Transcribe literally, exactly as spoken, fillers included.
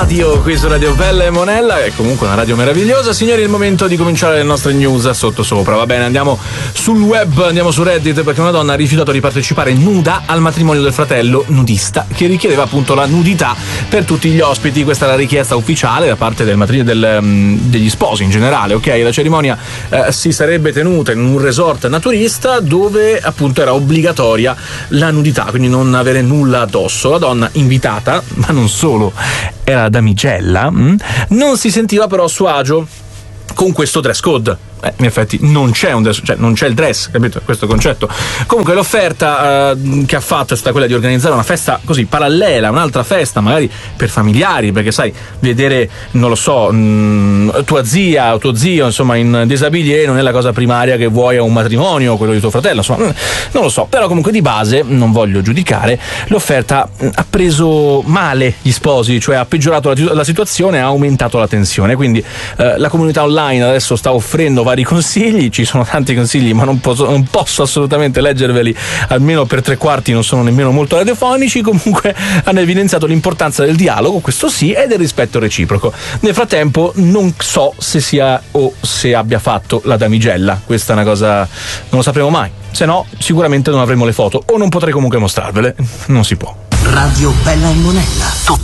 radio qui su Radio Bella e Monella, è comunque una radio meravigliosa. Signori, è il momento di cominciare le nostre news sotto sopra. Va bene, andiamo sul web, andiamo su Reddit, perché una donna ha rifiutato di partecipare nuda al matrimonio del fratello nudista, che richiedeva appunto la nudità per tutti gli ospiti. Questa è la richiesta ufficiale da parte del matrimonio del, um, degli sposi in generale, ok? La cerimonia eh, si sarebbe tenuta in un resort naturista dove appunto era obbligatoria la nudità, quindi non avere nulla addosso. La donna invitata, ma non solo, era la damigella, mh? non si sentiva però a suo agio con questo dress code. Eh, in effetti non c'è un dress, cioè non c'è il dress, capito? Questo concetto. Comunque l'offerta uh, che ha fatto è stata quella di organizzare una festa così parallela, un'altra festa magari per familiari, perché sai, vedere, non lo so, mh, tua zia o tuo zio insomma in disabilie non è la cosa primaria che vuoi a un matrimonio, quello di tuo fratello, insomma non lo so, però comunque di base, non voglio giudicare, l'offerta ha preso male gli sposi, cioè ha peggiorato la, la situazione, ha aumentato la tensione, quindi uh, la comunità online adesso sta offrendo vari consigli, ci sono tanti consigli ma non posso, non posso assolutamente leggerveli, almeno per tre quarti non sono nemmeno molto radiofonici. Comunque hanno evidenziato l'importanza del dialogo, questo sì, e del rispetto reciproco. Nel frattempo non so se sia o se abbia fatto la damigella, questa è una cosa, non lo sapremo mai, se no sicuramente non avremo le foto o non potrei comunque mostrarvele, non si può. Radio Bella e Monella.